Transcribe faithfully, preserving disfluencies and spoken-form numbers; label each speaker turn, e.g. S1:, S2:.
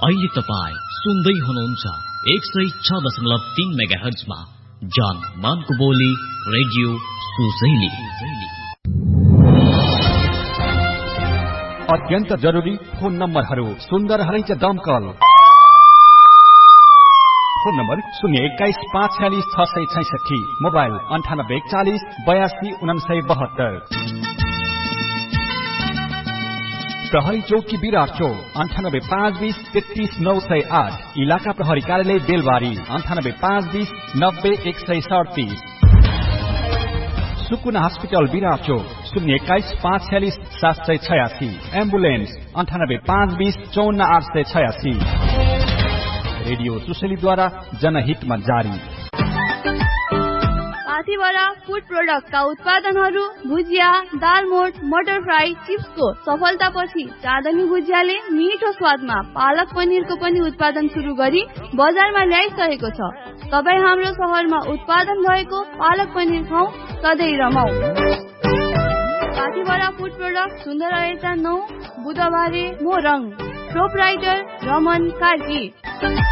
S1: अहिले तपाईँ सुन्दै हुनुहुन्छ एक सय छ दशमलव तीन मेगा हर्जमा जान मानको बोली रेडियो सुसैली।
S2: अत्यन्त जरुरी फोन नम्बरहरू सुन्दर हरिज दमकल। फोन नम्बर शून्य एक्काइस पाँच छ्यालिस छ सय छैसठी, मोबाइल अन्ठानब्बे एकचालिस बयासी उनासय बहत्तर। प्रहरी चौकी विराट चौक अन्ठानब्बे पाँच बीस तेत्तीस नौ सय आठ, इलाका प्रहरी कार्यालय बेलबारी अन्ठानब्बे पाँच बीस नब्बे एक सय सडतिस। सुकुना हस्पिटल विराट चौक शून्य एक्काइस पाँच छ्यालिस सात सय छयासी, एम्बुलेन्स अन्ठानब्बे पाँच बीस चौन्न आठ सय छयासी। रेडियो सुशलीद्वारा जनहितमा जारी।
S3: पाथीभरा फूड प्रोडक्टका उत्पादनहरू भुजिया, दालमोट, मटर फ्राई, चिप्सको सफलतापछि चाँदनी भुजियाले मिठो स्वादमा पालक पनिरको पनि उत्पादन सुरु गरी बजारमा ल्याइसकेको छ। तपाईँ हाम्रो शहरमा उत्पादन भएको पालक पनिर खाऊ, सधैँ रमाऊ। पाथीभरा फूड प्रोडक्ट सुन्दर नौ बुधबारे मोरङ, प्रोपराइटर रमन कार्की।